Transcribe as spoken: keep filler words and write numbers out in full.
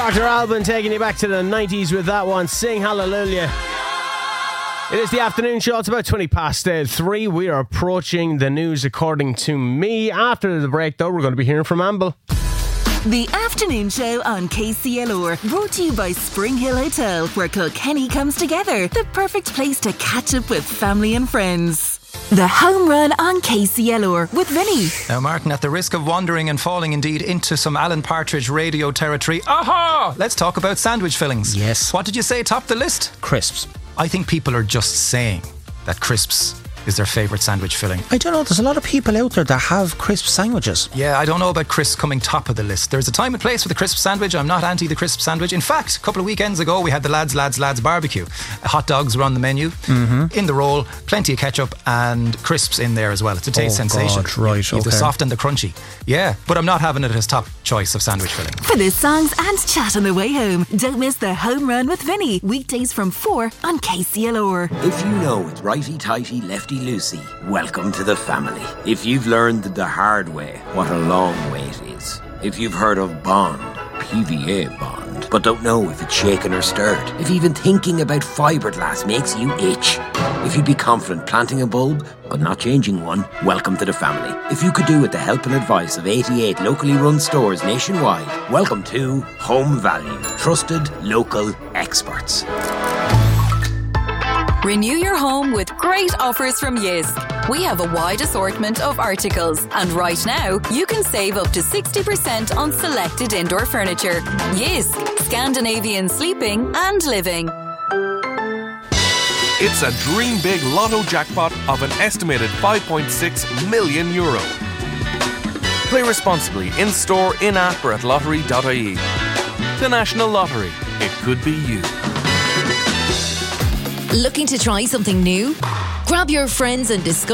Doctor Alban taking you back to the nineties with that one. Sing Hallelujah. It is the afternoon show. It's about twenty past uh, three. We are approaching the news according to me. After the break, though, we're going to be hearing from Amble. The afternoon show on K C L R, brought to you by Spring Hill Hotel, where Kilkenny comes together. The perfect place to catch up with family and friends. The Home Run on K C L R with Vinny. Now, Martin, at the risk of wandering and falling indeed into some Alan Partridge radio territory, aha! Let's talk about sandwich fillings. Yes. What did you say topped the list? Crisps. I think people are just saying that crisps is their favourite sandwich filling. I don't know, there's a lot of people out there that have crisp sandwiches. Yeah, I don't know about crisps coming top of the list. There's a time and place for the crisp sandwich. I'm not anti the crisp sandwich. In fact, a couple of weekends ago we had the lads, lads, lads barbecue. Hot dogs were on the menu, mm-hmm. in the roll, plenty of ketchup and crisps in there as well. It's a taste oh sensation. God, right, You have okay. the soft and the crunchy. Yeah, but I'm not having it as top choice of sandwich filling. For the songs and chat on the way home, don't miss the Home Run with Vinny. Weekdays from four on K C L R. If you know it's righty-tighty, lefty-loosey, welcome to the family. If you've learned the hard way what a long way it is. If you've heard of Bond, P V A Bond, but don't know if it's shaken or stirred. If even thinking about fiberglass makes you itch. If you'd be confident planting a bulb, but not changing one, welcome to the family. If you could do with the help and advice of eighty-eight locally run stores nationwide, welcome to Home Value. Trusted local experts. Renew your home with great offers from Jysk. We have a wide assortment of articles, and right now you can save up to sixty percent on selected indoor furniture. Jysk, Scandinavian sleeping and living. It's a dream big lotto jackpot of an estimated five point six million euro. Play responsibly in store, in app or at lottery dot I E. The National Lottery. It could be you. Looking to try something new? Grab your friends and discover